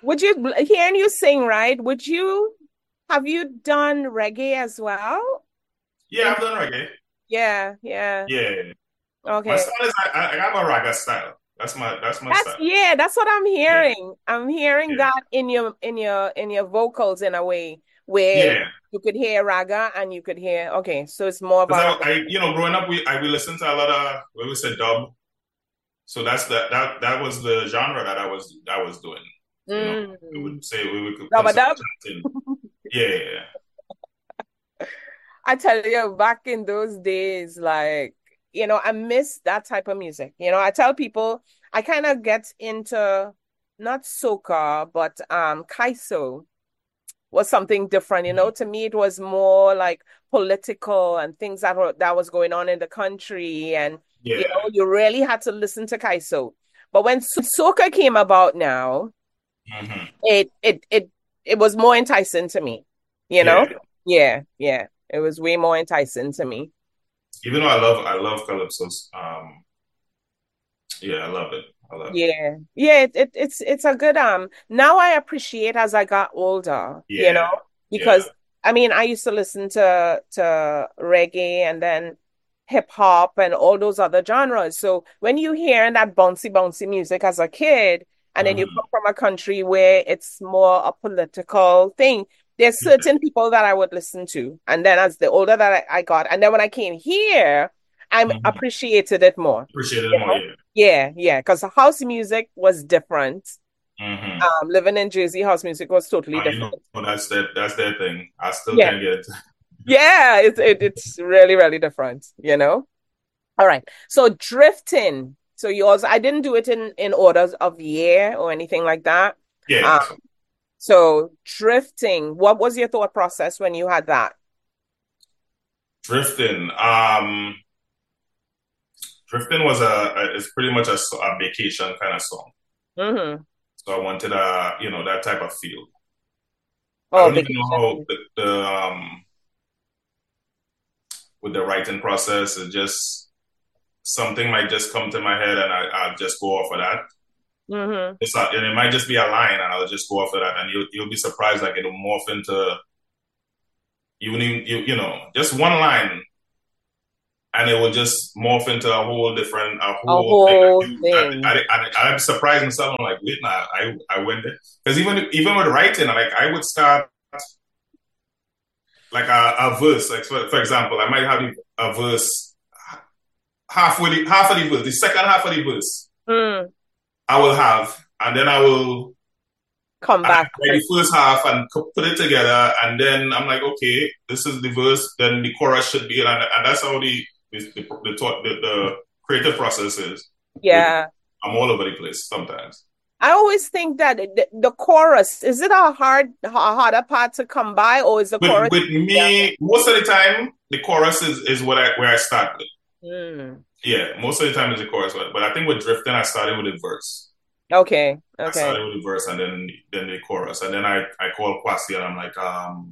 would you hearing you sing, right? Would you have you done reggae as well? Yeah, In I've done reggae. yeah, yeah. Yeah, my Okay. style is I have a raga style. That's my style. That's what I'm Yeah, hearing. I'm hearing yeah, that in your vocals in a way where yeah. you could hear raga and you could hear okay, so it's more of Because a raga. growing up, we listened to a lot of we would say dub. So that was the genre that I was doing. We Mm. would say we could Rubber consider dub. chanting. Yeah, I tell you, back in those days, like, I miss that type of music. I tell people I kind of get into not soca, but kaiso was something different. To me it was more like political and things that was going on in the country, and yeah. you really had to listen to kaiso. But when soca came about now, Hmm. it was more enticing to me, you know? Yeah. Yeah, yeah. It was way more enticing to me. Even though I love calypsos. Yeah, I love it. I love it. Yeah. Yeah, it's a good now I appreciate as I got older, Yeah, yeah. because I mean I used to listen to reggae and then hip hop and all those other genres. So when you hear that bouncy music as a kid and then you come Hmm. from a country where it's more a political thing, there's certain people that I would listen to. And then as the older that I got, and then when I came here, I Hmm. appreciated it more. Appreciate it You more. know? Yeah. Yeah, yeah, because the house music was different. Hmm. Living in Jersey, house music was totally different. That's their thing. I still Yeah, can't get it. yeah, it's really, really different. All right. So drifting. So yours, I didn't do it in orders of year or anything like that. Yeah. Um, so drifting, what was your thought process when you had that? Drifting. Drifting is pretty much a vacation kind of song. Mm-hmm. So I wanted that type of feel. I Oh, don't even know how vacation. the with the writing process. It just something might just come to my head and I'll just go off of that. Mm-hmm. And it might just be a line and I'll just go off of that and you'll be surprised like it'll morph into just one line and it will just morph into a A whole thing. whole thing. I'm surprised myself. I'm like, wait, nah, I went there because even with writing, like I would start like a verse. Like for example, I might have a verse half of the verse, the second half of the verse, Mm. I will have, and then Come I back. write the first half and put it together, and then I'm like, okay, this is the verse, then the chorus should be, and that's how the creative process is. With Yeah. I'm all over the place sometimes. I always think that the chorus, is it a harder part to come by, or is the chorus? With Yeah. me, most of the time, the chorus is where I start with. Mm. Yeah, most of the time is the chorus, but I think with drifting, I started with the verse. Okay. I Okay. started with the verse and then the chorus, and then I called Kwasi and I'm like,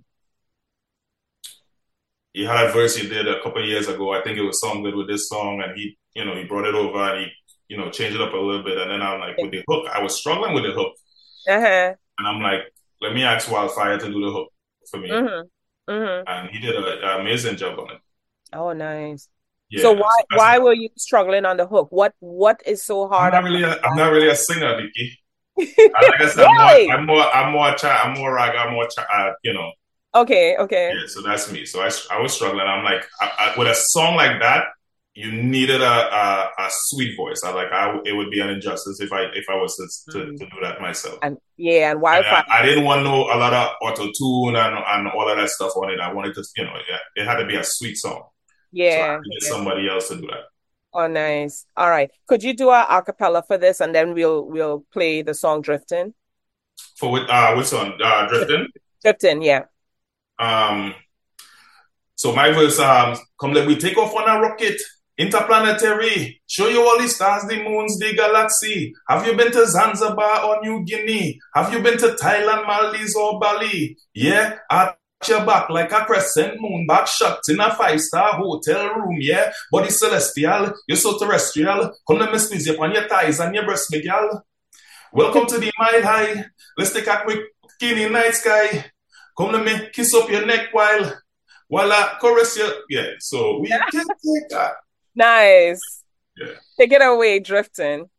you had a verse you did a couple of years ago. I think it was Song Good with this song, and he brought it over and he changed it up a little bit, and then I'm like with the hook, I was struggling with the hook, Uh-huh. and I'm like, let me ask Wildfire to do the hook for me, Mm-hmm. Mm-hmm. and he did an amazing job on it. Oh, nice. So Yeah, so that's why were you struggling on the hook? What is so hard I'm not really a singer, Vicky. about Like I said, Really? I'm more raga, I'm more Okay, okay. Yeah, so that's me. So I was struggling. I'm like, with a song like that, you needed a sweet voice. It would be an injustice if I was to Mm. do that myself. And yeah, and And wildfire. I didn't want no a lot of auto tune and all of that stuff on it. I wanted to, yeah, it had to be a sweet song. So I had Yeah, to get yeah. somebody else to do that. Oh, nice. All right. Could you do a acapella for this and then we'll play the song Drifting? For which song? Drifting. Drifting, yeah. Um, So my verse, come let we take off on a rocket, interplanetary, show you all the stars, the moons, the galaxy. Have you been to Zanzibar or New Guinea? Have you been to Thailand, Maldives or Bali? Yeah, arch your back like a crescent moon, back shot in a five-star hotel room, yeah. Body celestial, you're so terrestrial. Come let me squeeze you on your thighs and your breast, Miguel. Welcome to the Mile High. Let's take a quick skinny night sky. Come let me kiss up your neck while I caress you. Yeah, so we can take that. Nice. Yeah. Take it away, drifting.